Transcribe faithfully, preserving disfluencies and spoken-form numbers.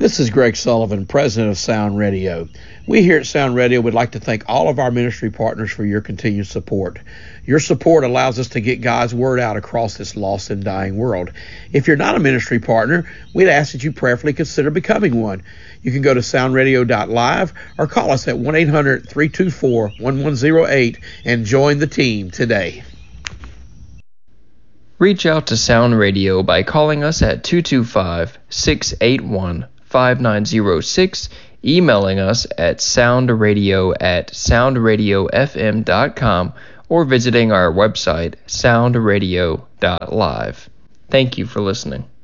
This is Greg Sullivan, president of Sound Radio. We here at Sound Radio would like to thank all of our ministry partners for your continued support. Your support allows us to get God's word out across this lost and dying world. If you're not a ministry partner, we'd ask that you prayerfully consider becoming one. You can go to sound radio dot live or call us at one eight hundred, three two four, one one zero eight and join the team today. Reach out to Sound Radio by calling us at two two five, six eight one, five nine zero six, emailing us at soundradio at sound radio f m dot com, or visiting our website, sound radio dot live. Thank you for listening.